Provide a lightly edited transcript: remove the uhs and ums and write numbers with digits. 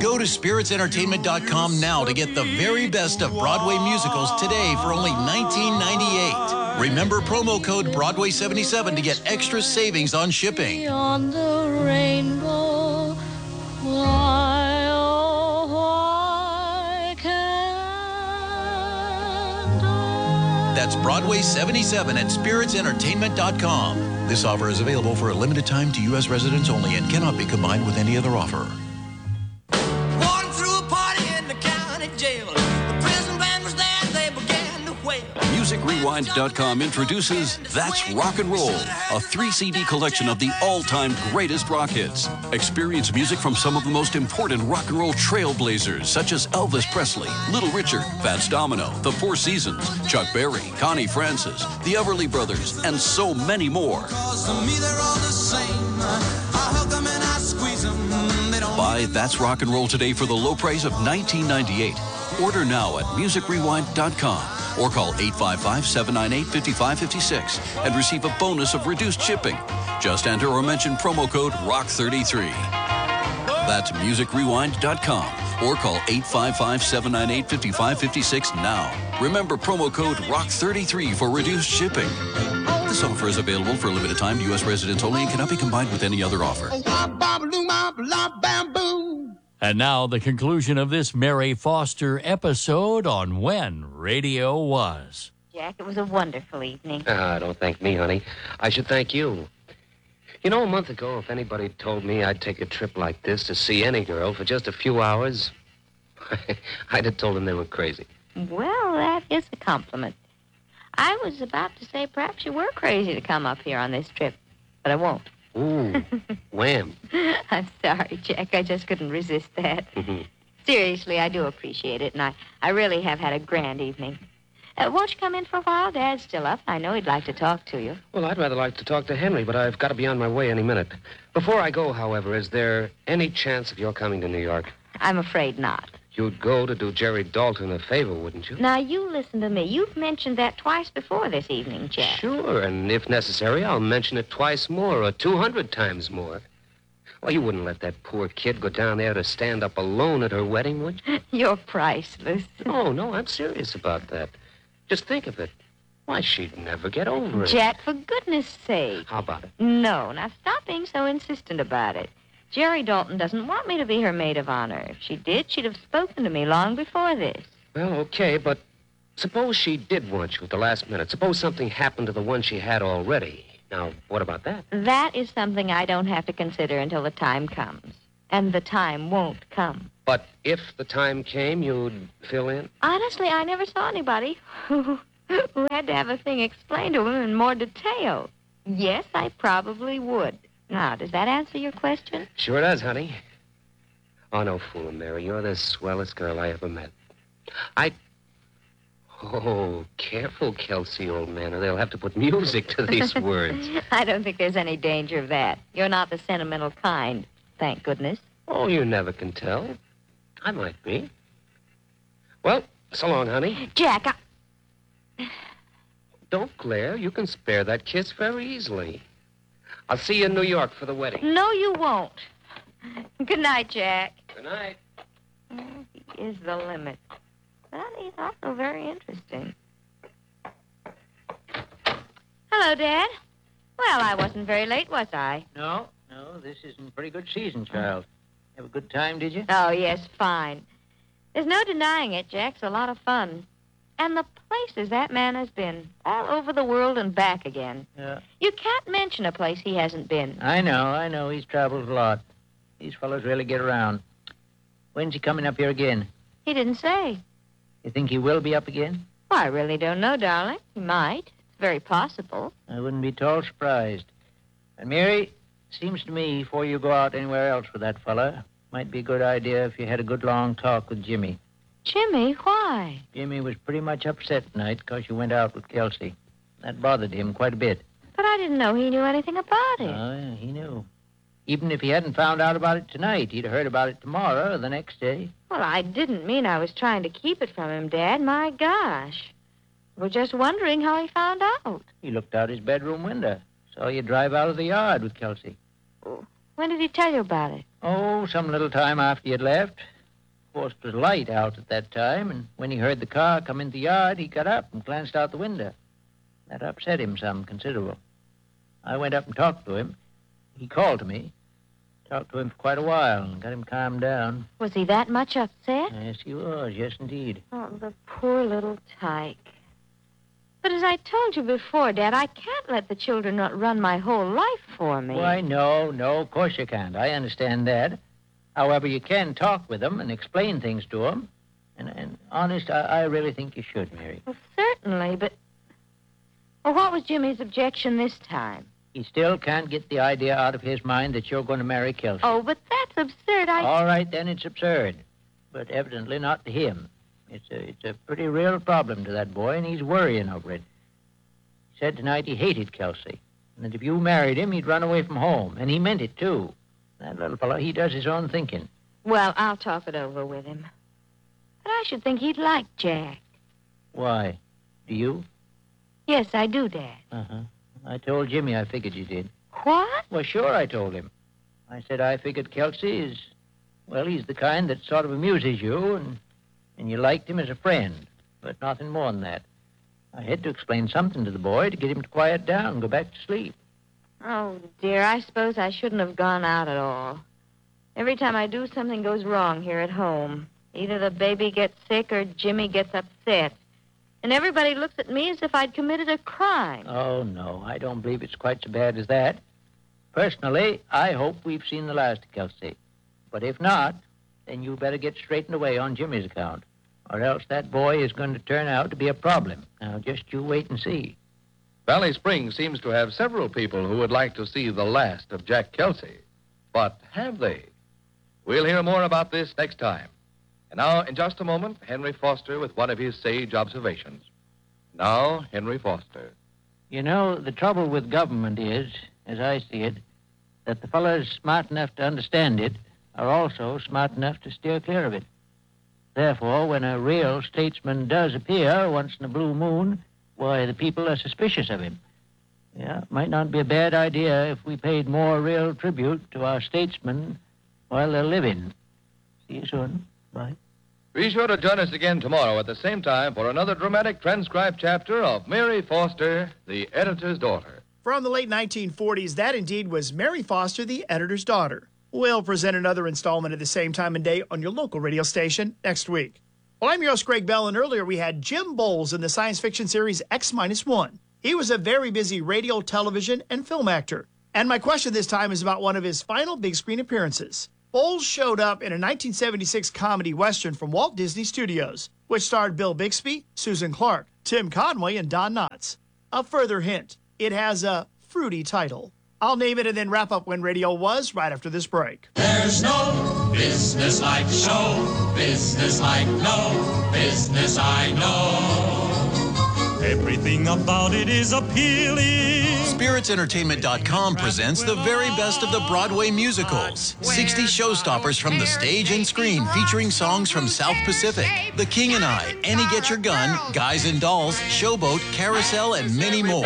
Go to spiritsentertainment.com now to get the very best of Broadway musicals today for only $19.98. Remember promo code Broadway77 to get extra savings on shipping. Beyond the rainbow, why, oh, why can't I? That's Broadway77 at spiritsentertainment.com. This offer is available for a limited time to U.S. residents only and cannot be combined with any other offer. Walking through a party in the county jail. The prison band was there, they began to wail. MusicRewind.com introduces That's Rock and Roll, a 3-CD collection of the all-time greatest rock hits. Experience music from some of the most important rock and roll trailblazers, such as Elvis Presley, Little Richard, Fats Domino, The Four Seasons, Chuck Berry, Connie Francis, the Everly Brothers, and so many more. Buy That's Rock and Roll today for the low price of $19.98. Order now at MusicRewind.com or call 855-798-5556 and receive a bonus of reduced shipping. Just enter or mention promo code ROCK33. That's MusicRewind.com or call 855-798-5556 now. Remember promo code ROCK33 for reduced shipping. This offer is available for a limited time to U.S. residents only and cannot be combined with any other offer. And now the conclusion of this Mary Foster episode on When Radio Was. Jack, it was a wonderful evening. Don't thank me, honey. I should thank you. You know, a month ago, if anybody told me I'd take a trip like this to see any girl for just a few hours, I'd have told them they were crazy. Well, that is a compliment. I was about to say perhaps you were crazy to come up here on this trip, but I won't. Ooh, wham. I'm sorry, Jack. I just couldn't resist that. Seriously, I do appreciate it, and I really have had a grand evening. Won't you come in for a while? Dad's still up. I know he'd like to talk to you. Well, I'd rather like to talk to Henry, but I've got to be on my way any minute. Before I go, however, is there any chance of your coming to New York? I'm afraid not. You'd go to do Jerry Dalton a favor, wouldn't you? Now, you listen to me. You've mentioned that twice before this evening, Jack. Sure, and if necessary, I'll mention it twice more or 200 times more. Well, you wouldn't let that poor kid go down there to stand up alone at her wedding, would you? You're priceless. No, I'm serious about that. Just think of it. Why, she'd never get over it. Jack, for goodness sake. How about it? No, now stop being so insistent about it. Jerry Dalton doesn't want me to be her maid of honor. If she did, she'd have spoken to me long before this. Well, okay, but suppose she did want you at the last minute. Suppose something happened to the one she had already. Now, what about that? That is something I don't have to consider until the time comes. And the time won't come. But if the time came, you'd fill in? Honestly, I never saw anybody who had to have a thing explained to him in more detail. Yes, I probably would. Now, does that answer your question? Sure does, honey. Oh, no fooling, Mary. You're the swellest girl I ever met. Oh, careful, Kelsey, old man, or they'll have to put music to these words. I don't think there's any danger of that. You're not the sentimental kind, thank goodness. Oh, you never can tell. I might be. Well, so long, honey. Jack, Don't glare. You can spare that kiss very easily. I'll see you in New York for the wedding. No, you won't. Good night, Jack. Good night. He is the limit. But he's also very interesting. Hello, Dad. Well, I wasn't very late, was I? No, this is in pretty good season, child. Have a good time, did you? Oh, yes, fine. There's no denying it, Jack's a lot of fun. And the places that man has been, all over the world and back again. Yeah. You can't mention a place he hasn't been. I know. He's traveled a lot. These fellows really get around. When's he coming up here again? He didn't say. You think he will be up again? Well, I really don't know, darling. He might. It's very possible. I wouldn't be at all surprised. And, Mary, seems to me, before you go out anywhere else with that fella, might be a good idea if you had a good long talk with Jimmy. Jimmy, why? Jimmy was pretty much upset tonight because you went out with Kelsey. That bothered him quite a bit. But I didn't know he knew anything about it. Oh, yeah, he knew. Even if he hadn't found out about it tonight, he'd have heard about it tomorrow or the next day. Well, I didn't mean I was trying to keep it from him, Dad. My gosh. We're just wondering how he found out. He looked out his bedroom window. Saw you drive out of the yard with Kelsey. When did he tell you about it? Oh, some little time after you'd left. Of course, it was light out at that time, and when he heard the car come into the yard, he got up and glanced out the window. That upset him some considerable. I went up and talked to him. He called to me. Talked to him for quite a while and got him calmed down. Was he that much upset? Yes, he was. Yes, indeed. Oh, the poor little tyke. But as I told you before, Dad, I can't let the children not run my whole life for me. Why, no, of course you can't. I understand that. However, you can talk with them and explain things to them. And honest, I really think you should, Mary. Well, certainly, but... Well, what was Jimmy's objection this time? He still can't get the idea out of his mind that you're going to marry Kelsey. Oh, but that's absurd. All right, then, it's absurd. But evidently not to him. It's a pretty real problem to that boy, and he's worrying over it. He said tonight he hated Kelsey, and that if you married him, he'd run away from home. And he meant it, too. That little fellow, he does his own thinking. Well, I'll talk it over with him. But I should think he'd like Jack. Why? Do you? Yes, I do, Dad. Uh-huh. I told Jimmy I figured you did. What? Well, sure, I told him. I said I figured Kelsey is, well, he's the kind that sort of amuses you, and you liked him as a friend, but nothing more than that. I had to explain something to the boy to get him to quiet down and go back to sleep. Oh, dear, I suppose I shouldn't have gone out at all. Every time I do, something goes wrong here at home. Either the baby gets sick or Jimmy gets upset. And everybody looks at me as if I'd committed a crime. Oh, no, I don't believe it's quite so bad as that. Personally, I hope we've seen the last of Kelsey. But if not, then you better get straightened away on Jimmy's account, or else that boy is going to turn out to be a problem. Now, just you wait and see. Valley Springs seems to have several people who would like to see the last of Jack Kelsey. But have they? We'll hear more about this next time. And now, in just a moment, Henry Foster with one of his sage observations. Now, Henry Foster. You know, the trouble with government is, as I see it, that the fellows smart enough to understand it are also smart enough to steer clear of it. Therefore, when a real statesman does appear once in a blue moon, why, the people are suspicious of him. Yeah, it might not be a bad idea if we paid more real tribute to our statesmen while they're living. See you soon. Bye. Be sure to join us again tomorrow at the same time for another dramatic transcribed chapter of Mary Foster, the Editor's Daughter. From the late 1940s, that indeed was Mary Foster, the Editor's Daughter. We'll present another installment at the same time and day on your local radio station next week. Well, I'm your host, Greg Bell, and earlier we had Jim Bowles in the science fiction series X-1. He was a very busy radio, television, and film actor. And my question this time is about one of his final big screen appearances. Bowles showed up in a 1976 comedy western from Walt Disney Studios, which starred Bill Bixby, Susan Clark, Tim Conway, and Don Knotts. A further hint, it has a fruity title. I'll name it and then wrap up When Radio Was right after this break. There's no business like show business like no business I know. Everything about it is appealing. SpiritsEntertainment.com presents the very best of the Broadway musicals. 60 showstoppers from the stage and screen featuring songs from South Pacific, The King and I, Annie Get Your Gun, Guys and Dolls, Showboat, Carousel, and many more.